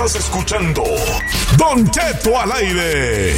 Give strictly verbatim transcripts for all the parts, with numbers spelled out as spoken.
Estás escuchando Don Cheto al aire.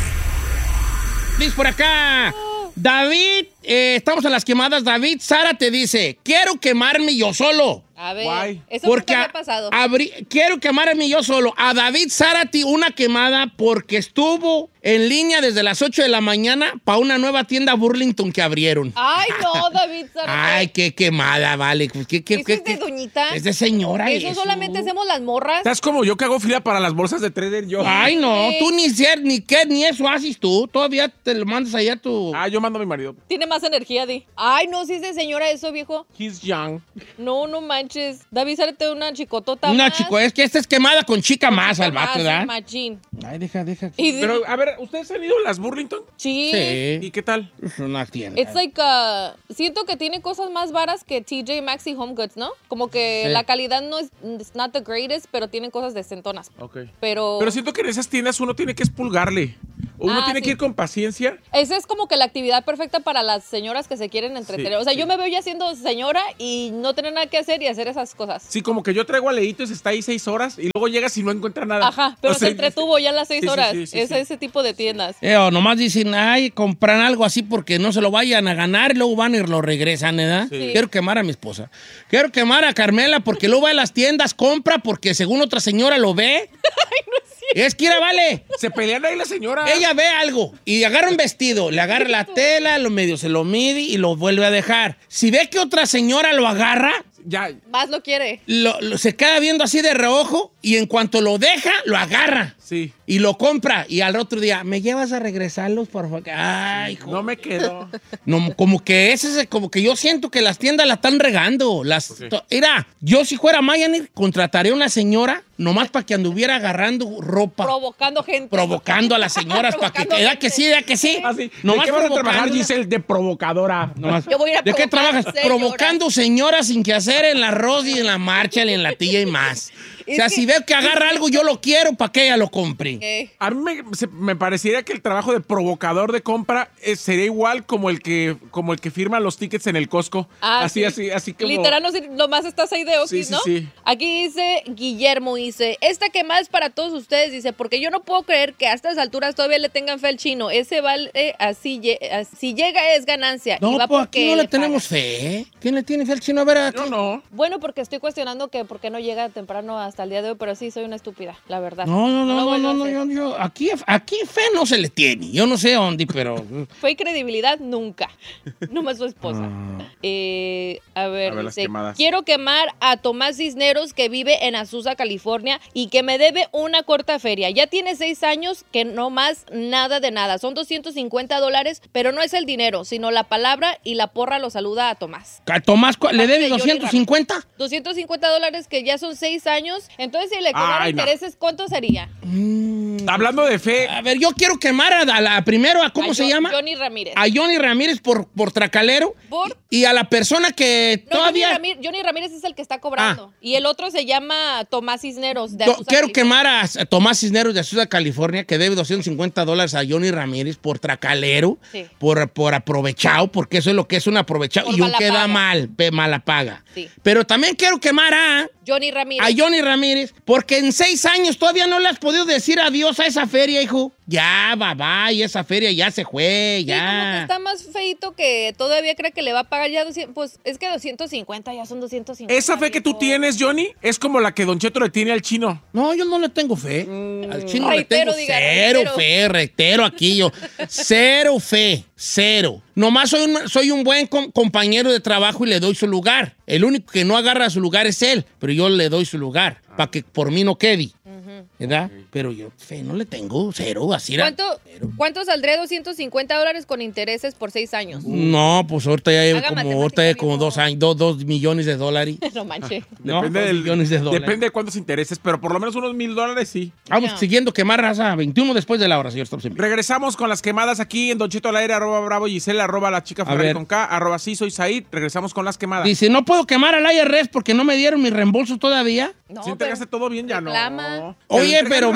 Dice por acá, David, eh, estamos en las quemadas. David, Sara te dice, quiero quemarme yo solo. A ver, Guay. eso Porque nunca me a- ha pasado. abrí- quiero quemarme yo solo. A David Zárate una quemada porque estuvo en línea desde las ocho de la mañana para una nueva tienda Burlington que abrieron. Ay, no, David. Zárate. Ay, qué quemada, vale. Pues, ¿qué, qué, ¿Eso qué, es de qué? doñita? Es de señora Eso, eso. solamente hacemos las morras. ¿Estás como yo que hago fila para las bolsas de trader yo? Ay, no, Sí. tú ni ser, ni qué, ni eso haces tú. Todavía te lo mandas allá a tu... Ah, yo mando a mi marido. Tiene más energía, Di. Ay, no, si es de señora eso, viejo. He's young. No, no manches. David, sálate una chicotota Una más. chico, es que esta es quemada con chica más al Más, vato, ¿verdad? machín. Ay, deja, deja. Y de- Pero, a ver, ¿ustedes han ido a las Burlington? sí. ¿Y Sí, qué tal? es una tienda. It's like, uh, siento que tiene cosas más varas que T J Maxx y Home Goods, ¿no? Como que Sí. la calidad no es it's not the greatest, pero tienen cosas decentonas. Ok. Pero, Pero siento que en esas tiendas uno tiene que expulgarle. Uno Ah, tiene sí. que ir con paciencia. esa es como que la actividad perfecta para las señoras que se quieren entretener. Sí, o sea, sí. yo me veo ya siendo señora y no tener nada que hacer y hacer esas cosas. Sí, como que yo traigo a Leito y se está ahí seis horas y luego llegas y no encuentra nada. Ajá, pero O sea, se entretuvo ya las seis sí, sí, horas. sí, sí, es sí. ese tipo de tiendas. Eh, o nomás dicen, ay, compran algo así porque no se lo vayan a ganar y luego van y lo regresan, ¿verdad? Sí. Quiero quemar a mi esposa. Quiero quemar a Carmela porque luego va a las tiendas, compra porque según otra señora lo ve. Ay, no es cierto. Es que, mira, vale, Se pelean ahí la señora. ella ve algo y agarra un vestido, le agarra la tela, lo medio se lo mide y lo vuelve a dejar. Si ve que otra señora lo agarra, Ya. Más lo quiere. lo- lo- se queda viendo así de reojo y en cuanto lo deja, lo agarra. Sí. Y lo compra. Y al otro día, ¿me llevas a regresarlos, por favor? Ay, hijo. No me quedo. No, como que ese es, como que yo siento que las tiendas la están regando. Las, Ok. to- Mira, yo si fuera Mayanir, contrataría a una señora nomás para que anduviera agarrando ropa. Provocando gente. Provocando a las señoras para que, Provocando ¿verdad gente. que sí, ¿verdad que sí? Ah, sí. ¿De Nomás qué vas a trabajar, provocándola. Giselle? De provocadora. Nomás. Yo voy a ir a ¿De qué provocar trabajas? señoras. Provocando señoras sin que hacer en la Ross y en la Marshall y en la Tilla y más. O Es sea, que- si veo que agarra algo, yo lo quiero para que ella lo compre. Eh, A mí me, se- me parecería que el trabajo de provocador de compra eh, sería igual como el que como el que firma los tickets en el Costco. ah, así, sí. así, así como. Literal, no sé, nomás estás ahí de okis, Sí, sí, ¿no? sí. Aquí dice Guillermo, dice, esta quemada es para todos ustedes, dice, porque yo no puedo creer que a estas alturas todavía le tengan fe al chino. Ese vale, así, lle- si llega es ganancia. No, y va pues porque aquí no le le tenemos pagan. fe. ¿Quién le tiene fe al chino? A ver, aquí. Yo no. Bueno, porque estoy cuestionando que por qué no llega temprano hasta el día de hoy, pero sí, soy una estúpida, la verdad. No, no, lo no, no, vuelvo no, a no, hacer. yo, yo- aquí, aquí fe no se le tiene. Yo no sé dónde, pero... Fe y credibilidad, nunca. Nomás su esposa. Ah. Eh, a ver, A ver las dice, quemadas. quiero quemar a Tomás Cisneros, que vive en Azusa, California, y que me debe una corta feria. Ya tiene seis años que no más nada de nada. Son doscientos cincuenta dólares, pero no es el dinero, sino la palabra, y la porra lo saluda a Tomás. ¿A Tomás cu- le Parte debe de Johnny doscientos cincuenta? doscientos cincuenta dólares que ya son seis años. Entonces, si le cobraran Ay, no. intereses, ¿cuánto sería? Hablando de fe, A ver, yo quiero quemar a, a la primero, a ¿cómo A se Jo- llama? Johnny Ramírez. A Johnny Ramírez por, por tracalero. ¿Por? Y a la persona que No, todavía... Johnny, Ramírez, Johnny Ramírez es el que está cobrando. Y el otro se llama Tomás Cisneros. De Do- Azusa, quiero California. quemar a, a Tomás Cisneros de Azusa, California, que debe doscientos cincuenta dólares a Johnny Ramírez por tracalero, Sí. por, por aprovechado, porque eso es lo que es un aprovechado. Por Y un mala queda paga. mal, pe- mala paga. Sí. Pero también quiero quemar a, Johnny Ramírez. a Johnny Ramírez, porque en seis años todavía no le has podido decir adiós a esa feria, hijo. Ya, bye bye, esa feria ya se fue, Sí, como que ya. está más feito que todavía cree que le va a pagar ya doscientos. Pues es que doscientos cincuenta ya son doscientos cincuenta. esa fe que tú viejo. tienes, Johnny, es como la que Don Cheto le tiene al chino. No, yo no le tengo fe. Al chino Reitero, le tengo diga, cero reitero. fe, reitero aquí yo. Cero fe, cero. Nomás soy un, soy un buen com- compañero de trabajo y le doy su lugar. El único que no agarra su lugar es él, pero yo le doy su lugar para que por mí no quede. ¿Verdad? Pero yo fe no le tengo, cero, así era. ¿Cuánto, ¿Cuánto saldría doscientos cincuenta dólares con intereses por seis años? No, pues ahorita ya llevo Haga como, matemática, ahorita ya como viejo. dos años, dos, dos millones de dólares. No manches. No, Depende, dos del, millones de dólares. depende de cuántos intereses, pero por lo menos unos mil dólares sí. Vamos No. siguiendo quemar raza, veintiuno después de la hora, señor. Estamos en vivo. Regresamos con las quemadas aquí en Don Cheto al aire, arroba bravo Gisela, arroba la chica Ferrari ver. con K, arroba sí soy Said. Regresamos con las quemadas. Dice, no puedo quemar al I R S porque no me dieron mi reembolso todavía. No, ¿Sí entregaste pero todo bien? Ya reclama. no. Oye, entregan pero me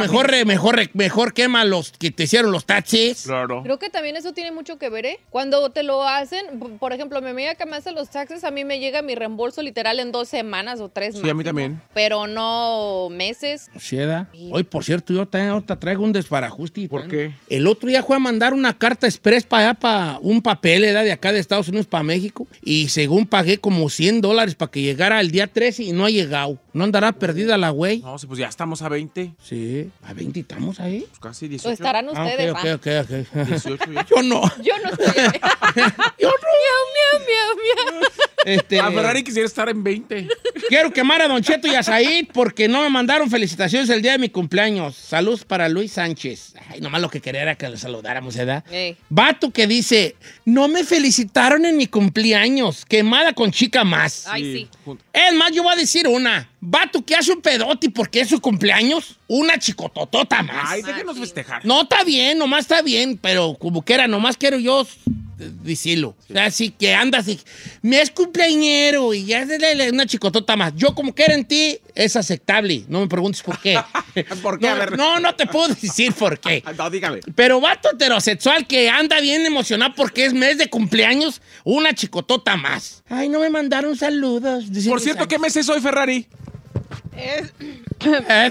mejor, re- mejor, re- mejor quema los que te hicieron los taxis. Claro. Creo que también eso tiene mucho que ver, ¿eh? Cuando te lo hacen, p- por ejemplo, mi amiga que me hace los taxes, a mí me llega mi reembolso literal en dos semanas o tres Sí, máximo, a mí también. pero no meses. Sí, ¿da? Hoy, por cierto, yo también ahorita traigo un desbarajuste. ¿Por qué? El otro día fue a mandar una carta express para allá, para un papel, ¿verdad? De acá de Estados Unidos para México. Y según pagué como cien dólares para que llegara el día trece y no ha llegado. ¿No andará perdida la güey? No, sí, pues ya estamos a veinte. Sí, a veinte estamos ahí. Pues casi O dieciocho. estarán Ah, ustedes, ok, ¿va? ok, ok, ok. dieciocho ya. Yo no. Yo no estoy ahí. Yo no. Miau, miau, miau, miau. Este, A Ferrari quisiera estar en veinte. quiero quemar a Don Cheto y a Said porque no me mandaron felicitaciones el día de mi cumpleaños. Saludos para Luis Sánchez. Ay, nomás lo que quería era que le saludáramos, ¿verdad? Ey. Vato que dice, no me felicitaron en mi cumpleaños. Quemada con chica más. Ay, sí. Junto. Es más, yo voy a decir una. Vato que hace un pedote porque es su cumpleaños, una chicototota más. Ay, déjenos festejar. No, está bien, nomás está bien, pero como quiera, nomás quiero yo eh, decirlo. O sea, así que andas y me es cumpleañero y ya es una chicotota más. Yo como quiera en ti es aceptable. No me preguntes por qué. ¿Por qué? No, A ver. no, no te puedo decir por qué. No, dígame. Pero vato heterosexual que anda bien emocionado porque es mes de cumpleaños, una chicotota más. Ay, no me mandaron saludos. Dice Por Luis cierto, ¿qué Sánchez. mes es hoy, Ferrari? Es, es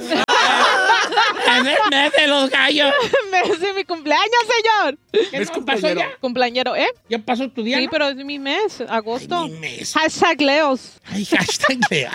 el mes de los gallos. mes de mi cumpleaños, señor. ¿Qué ¿Es no pasó cumpleañero? ya? Cumpleañero, ¿eh? ¿Ya pasó tu día? Sí, no? pero es mi mes, agosto. Ay, mi mes. Hashtag Leos. Ay, hashtag de-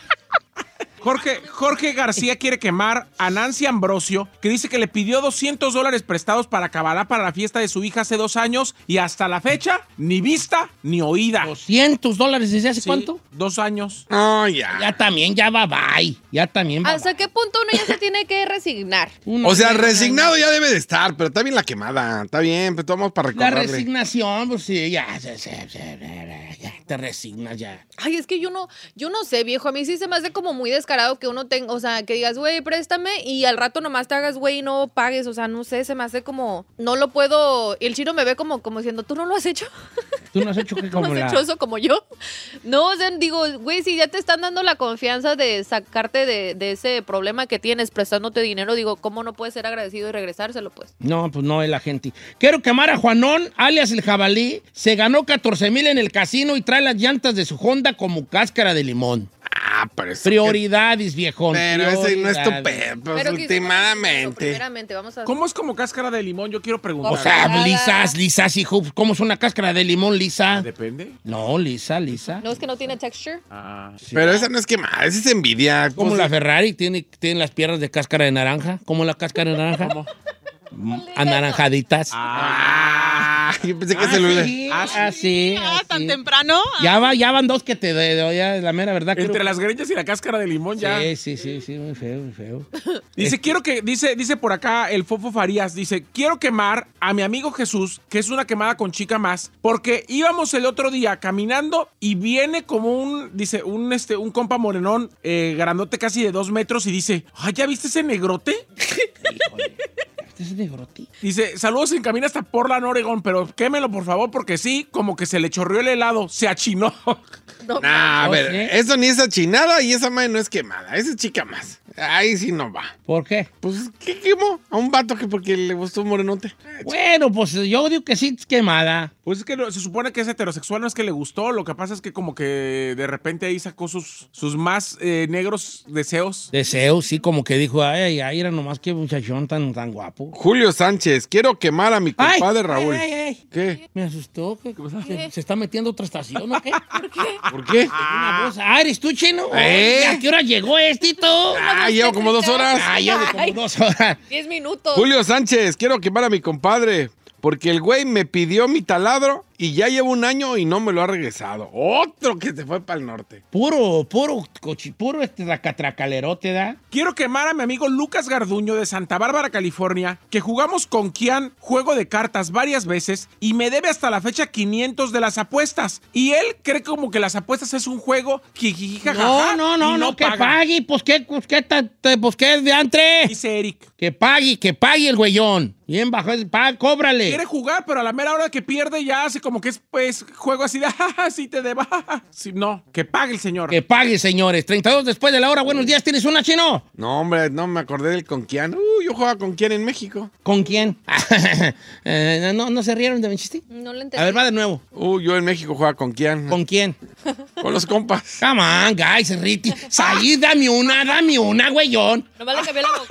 Jorge, Jorge García quiere quemar a Nancy Ambrosio, que dice que le pidió doscientos dólares prestados para Kabbalah para la fiesta de su hija hace dos años y hasta la fecha, ni vista ni oída. doscientos dólares desde hace Sí, cuánto. Dos años. No, ya. Ya también, ya va, bye. Ya también va. ¿Hasta qué punto uno ya se tiene que resignar? Uno O sea, quiere- resignado ya debe de estar, pero está bien la quemada. Está bien, pero tomamos para La recordarle. resignación, pues sí, ya, ya, ya, ya, ya, ya, te resignas ya. Ay, es que yo no, yo no sé, viejo. A mí sí se me hace como muy descarado que uno tenga, o sea, que digas, güey, préstame y al rato nomás te hagas, güey, y no pagues. O sea, no sé, se me hace como, no lo puedo. Y el chino me ve como, como diciendo, ¿tú no lo has hecho? ¿Tú no has hecho que ¿No como has la... hecho eso como yo? No, o sea, digo, güey, si ya te están dando la confianza de sacarte de, de ese problema que tienes prestándote dinero, digo, ¿cómo no puedes ser agradecido y regresárselo, pues? No, pues no es la gente. Quiero quemar a Juanón, alias el jabalí. Se ganó catorce mil en el casino y trae las llantas de su Honda como cáscara de limón. Ah, pero eso. Prioridades, viejón. Pero ese no es tu prioridades. pedo, pues, Pero quisimos decirlo últimamente. primeramente, vamos a... ¿Cómo es como cáscara de limón? Yo quiero preguntar. O sea, Nada. lisas, lisas, hijo. ¿Cómo es una cáscara de limón lisa? Depende. No, lisa, lisa. ¿No es que no tiene texture? Ah, Pero esa no es quemada, esa es envidia. Como Pues, la Ferrari tiene, tiene las piernas de cáscara de naranja. ¿Cómo la cáscara de naranja? Mm, Anaranjaditas. Ah, yo pensé que se lo... sí, ah, sí, Ah, ah, tan sí. temprano. Ya, va, ya van dos que te de, de- ya, la mera verdad. entre creo- las greñas y la cáscara de limón ya. Sí, sí, sí, sí, muy feo, muy feo. Dice, quiero que, dice, dice por acá el Fofo Farías, dice, quiero quemar a mi amigo Jesús, que es una quemada con chica más, porque íbamos el otro día caminando y viene como un, dice, un, este, un compa morenón, eh, grandote casi de dos metros y dice, ay, ¿ya viste ese negrote? Híjole, este es negroti. Dice, saludos en camino hasta Portland, Oregon, pero quémelo por favor, porque sí, como que se le chorreó el helado, se achinó. No, Nah, a ¿Oh, ver, sí? eso ni es achinada y esa madre no es quemada. Esa es chica más. Ahí sí no va. ¿Por qué? Pues, ¿qué quemó? A un vato que porque le gustó un morenote. Bueno, pues yo digo que sí es quemada. Pues es que no- se supone que es heterosexual, no es que le gustó, lo que pasa es que como que de repente ahí sacó sus, sus más eh, negros deseos. Deseo, sí, como que dijo, ay, ay, era nomás que muchachón tan, tan guapo. Julio Sánchez, quiero quemar a mi Ay, compadre Raúl. ay, ay, ay. ¿Qué? Me asustó. ¿Qué, ¿Se, se está metiendo a otra estación o qué? ¿Por qué? Una voz. Ah, ¿eres tú, chino? ¿Eh? ¿A qué hora llegó este, tú? Ah, llevo como dos horas. Ah, ya de como dos horas. diez minutos. Julio Sánchez, quiero quemar a mi compadre. Porque el güey me pidió mi taladro y ya llevo un año y no me lo ha regresado. Otro que se fue para el norte. Puro, puro, cochi, puro este tracatracalerote, ¿da? Quiero quemar a mi amigo Lucas Garduño de Santa Bárbara, California, que jugamos con Kian juego de cartas varias veces y me debe hasta la fecha quinientos de las apuestas. Y él cree como que las apuestas es un juego jijijijajaja, No, no, no, y no, que paga. pague, pues qué, pues qué, ta- te- pues qué de antre. Dice Eric. Que pague, que pague el güeyón. Bien bajo, paga, cóbrale. Quiere jugar, pero a la mera hora que pierde ya hace como que es pues juego así de, jaja, sí te deba. Sí, no, que pague el señor. Que pague, señores. treinta y dos después de la hora. Buenos días, ¿tienes una, chino? No, hombre, no me acordé del Conquiano. yo jugaba con quién en México. ¿Con quién? Eh, no, ¿No se rieron de mi chiste? No lo entendí. A ver, va de nuevo. Uh, yo en México jugaba con quién. ¿Con quién? Con los compas. Come on, guys, Riti. Said, dame una, dame una, güeyón. Nomás le cambié la boca.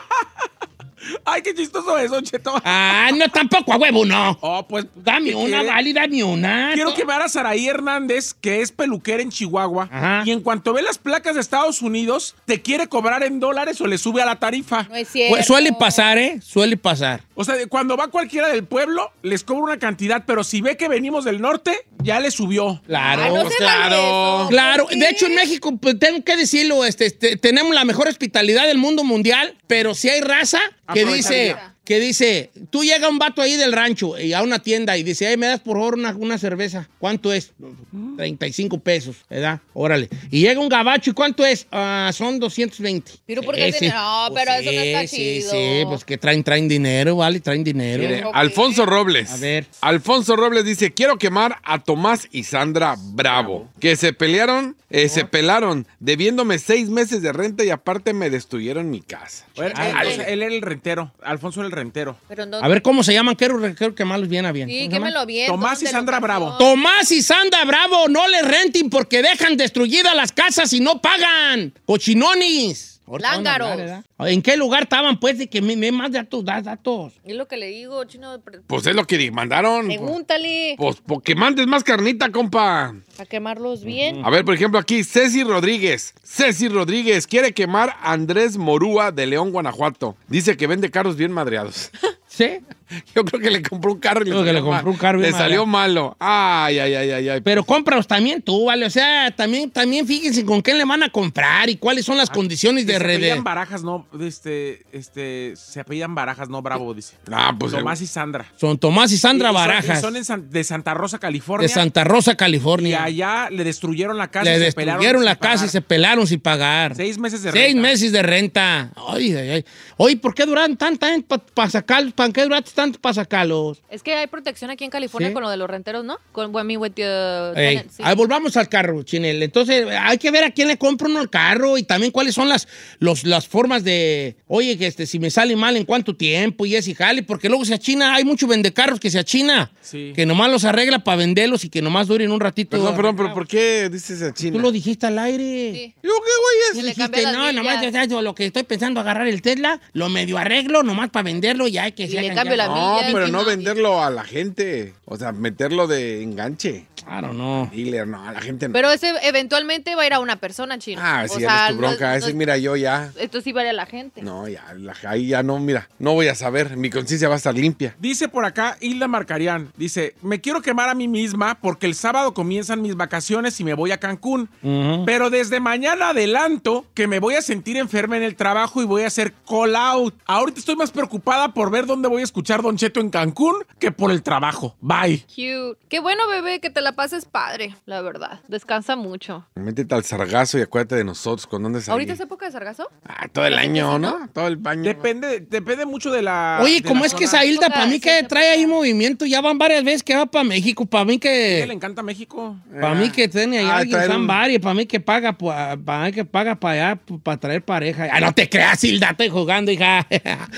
Ay, qué chistoso eso, Cheto. Ah, no, tampoco a huevo, no. Oh, pues. Dame ¿qué una, quiere? vale, dame una. Quiero quemar a Saraí Hernández, que es peluquera en Chihuahua. Ajá. Y en cuanto ve las placas de Estados Unidos, te quiere cobrar en dólares o le sube a la tarifa. No es cierto. Pues, suele pasar, ¿eh? Suele pasar. O sea, cuando va cualquiera del pueblo, les cobra una cantidad, pero si ve que venimos del norte, ya le subió. Claro, Ah, no se claro. vale eso. Claro, ¿Por qué? de hecho en México, pues, tengo que decirlo, este, este, tenemos la mejor hospitalidad del mundo mundial, pero si hay raza que dice, Aprovecharía. que dice, tú llega un vato ahí del rancho y a una tienda y dice, ay, me das por favor una, una cerveza, ¿cuánto es? treinta y cinco pesos, ¿verdad? Órale. Y llega un gabacho, ¿y cuánto es? Ah, son doscientos veinte. Pero ¿por qué Ese. tiene- No, pero eso no está sí, chido. Sí, pues que traen, traen dinero, ¿vale? Traen dinero. Mire, Ok. Alfonso Robles. A ver. Alfonso Robles dice, quiero quemar a Tomás y Sandra Bravo, que se pelearon, eh, se pelaron, debiéndome seis meses de renta y aparte me destruyeron mi casa. Él, Ah, él- vale. o sea, él era el rentero. Alfonso era el rentero. Pero no. A ver cómo se llaman, quiero, quiero quemarlos bien a bien. Sí, ¿Cómo se que me llaman? lo bien. Tomás y ¿dónde Sandra lo Bravo. pasó? Tomás y Sandra Bravo, no les renten porque dejan destruidas las casas y no pagan. Cochinonis. Ahorita van a hablar, Lángaros. ¿verdad? ¿En qué lugar estaban, pues, de que me, me más datos, das datos? Es lo que le digo, chino. pre- Pues es lo que mandaron. Pregúntale. Pues porque mandes más carnita, compa. Para quemarlos bien. A ver, por ejemplo, aquí Ceci Rodríguez. Ceci Rodríguez quiere quemar a Andrés Morúa de León, Guanajuato. Dice que vende carros bien madreados. ¿Sí? Yo creo que le compró un carro y le, Creo que salió le compró mal. un carro bien Le salió madreado. malo. Ay, ay, ay, ay, ay. Pero cómpralos también tú, ¿vale? O sea, también, también fíjense con quién le van a comprar y cuáles son las condiciones Que de se red. apellidan Barajas, no. Este, este, se apellidan Barajas, no Bravo, dice. Ah, pues Tomás y Sandra. Son Tomás y Sandra Y- y son- Barajas, y Son, en San- de Santa Rosa, California. de Santa Rosa, Y California. allá le destruyeron la casa. Le y se pelaron destruyeron sin la casa y pagar. se pelaron sin pagar. Seis meses de Seis renta. meses de renta. Ay, ay, ay. Oye, ¿por qué duran tanto para sacarlos? ¿Para qué duraste tanto para sacarlos? Es que hay protección aquí en California ¿Sí? con lo de los renteros, ¿no? Con when me with the Ey, tenant, sí. ahí volvamos al carro, Chinel. Entonces, hay que ver a quién le compra uno el carro y también cuáles son las, los, las formas de, oye, que este, si me sale mal, en cuánto tiempo y ese jale, porque luego se achina, hay mucho vendecarros que se achina, Sí. que nomás los arregla para venderlos y que nomás duren un ratito. Perdón, perdón, pero ¿por qué dices a China? Tú lo dijiste al aire. Sí. Yo, ¿qué güey es? Se le Dijiste, cambia las no, nomás millas. yo, lo que estoy pensando agarrar el Tesla, lo medio arreglo nomás para venderlo y hay que Y se le hagan cambio ya. la No, millas, pero sí, no mami. venderlo a la gente. O sea, meterlo de enganche. Claro, no. Dealer, no, a la gente no. Pero ese eventualmente va a ir a una persona, chino. Ah, O sí, sea, eres tu no- bronca. no- Ese, mira, yo ya. Esto sí vale a la gente. No, ya, la- ahí ya no, mira, no voy a saber. Mi conciencia va a estar limpia. Dice por acá Hilda Marcarián, dice, me quiero quemar a mí misma porque el sábado comienzan mis vacaciones y me voy a Cancún. Pero desde mañana adelanto que me voy a sentir enferma en el trabajo y voy a hacer call out. Ahorita estoy más preocupada por ver dónde voy a escuchar Don Cheto en Cancún que por el trabajo. Bye. Cute. Qué bueno, bebé, que te la pases padre, la verdad. Descansa mucho. Métete al sargazo y acuérdate de nosotros con dónde salir. ¿Ahorita es época de sargazo? Ah, todo el ¿Ya año, sé que sí, ¿no? Todo el año. Depende, depende mucho de la... Oye, de ¿cómo la es que zona. esa Hilda, para mí Sí, que sí, trae ahí sí. movimiento? Ya van varias veces que va para México, para mí A ella le que... encanta México. Para mí que tiene ahí Ah, alguien, traer son un- varios, para mí que paga, para mí que paga para allá, para traer pareja. Ah, no te creas, Hilda, estoy jugando, hija.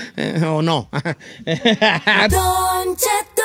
¿O no? Don Cheto.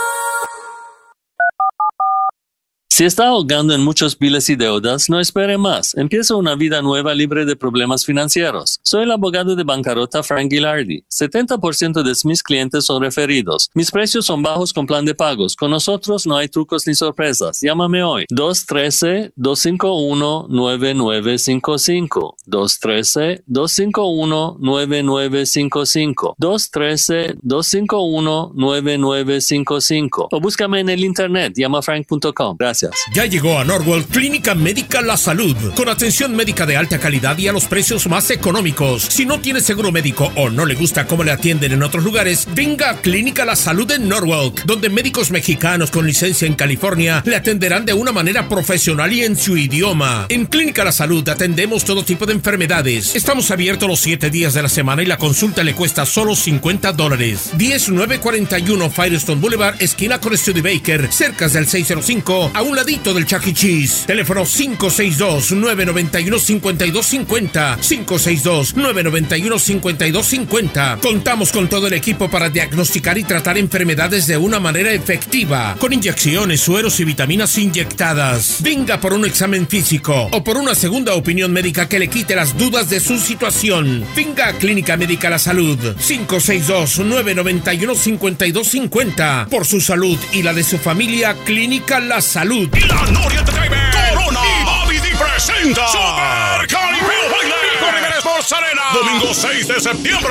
Si está ahogando en muchos biles y deudas, no espere más. Empieza una vida nueva libre de problemas financieros. Soy el abogado de bancarrota Frank Gilardi. setenta por ciento de mis clientes son referidos. Mis precios son bajos con plan de pagos. Con nosotros no hay trucos ni sorpresas. Llámame hoy. dos uno tres, dos cinco uno, nueve nueve cinco cinco. dos uno tres, dos cinco uno, nueve nueve cinco cinco. dos uno tres, dos cinco uno, nueve nueve cinco cinco. O búscame en el internet. llama frank punto com. Gracias. Ya llegó a Norwell Clínica Médica La Salud, con atención médica de alta calidad y a los precios más económicos. Si no tiene seguro médico o no le gusta cómo le atienden en otros lugares, venga a Clínica La Salud en Norwalk, donde médicos mexicanos con licencia en California le atenderán de una manera profesional y en su idioma. En Clínica La Salud atendemos todo tipo de enfermedades. Estamos abiertos los siete días de la semana y la consulta le cuesta solo cincuenta dólares. diez nueve cuarenta y uno Firestone Boulevard, esquina con Studebaker, cerca del seiscientos cinco, a un ladito del Chuck E. Cheese. Teléfono cinco seis dos, nueve nueve uno, cinco dos cinco cero, cinco seis dos, nueve nueve uno, cinco dos cinco cero. Contamos con todo el equipo para diagnosticar y tratar enfermedades de una manera efectiva, con inyecciones, sueros y vitaminas inyectadas. Venga por un examen físico o por una segunda opinión médica que le quite las dudas de su situación. Venga a Clínica Médica La Salud, cinco seis dos, nueve nueve uno, cinco dos cinco cero. Por su salud y la de su familia, Clínica La Salud. La Noria Entertainment, Corona y Bobby D presenta Super Caripeo Baile con Sports Arena, domingo seis de septiembre.